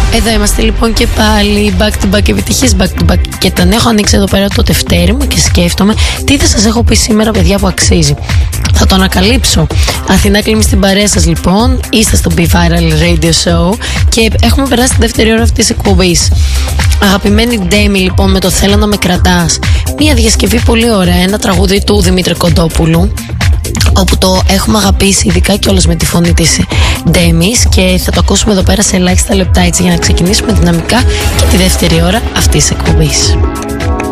Εδώ είμαστε λοιπόν και πάλι back to back, επιτυχίες back to back. Και τον έχω ανοίξει εδώ πέρα το τευτέρι μου και σκέφτομαι τι θα σας έχω πει σήμερα, παιδιά, που αξίζει. Θα το ανακαλύψω. Αθηνά Κλίμη στην παρέα σας λοιπόν. Είστε στο Be Viral Radio Show και έχουμε περάσει τη δεύτερη ώρα αυτής της εκπομπής. Αγαπημένη Ντέμι λοιπόν με το Θέλω να με κρατάς. Μια διασκευή πολύ ωραία, ένα τραγούδι του Δημήτρη Κοντόπουλου, όπου το έχουμε αγαπήσει ειδικά κιόλας με τη φωνή της Ντέμις, και θα το ακούσουμε εδώ πέρα σε ελάχιστα λεπτά, έτσι για να ξεκινήσουμε δυναμικά και τη δεύτερη ώρα αυτής της εκπομπής.